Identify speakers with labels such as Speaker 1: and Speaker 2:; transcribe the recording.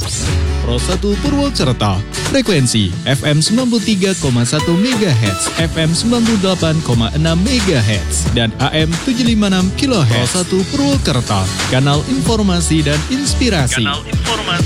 Speaker 1: Pro 1 Purwokerto, frekuensi FM 93,1 MHz, FM 98,6 MHz, dan AM 756 kHz. Pro 1 Purwokerto, kanal informasi dan inspirasi.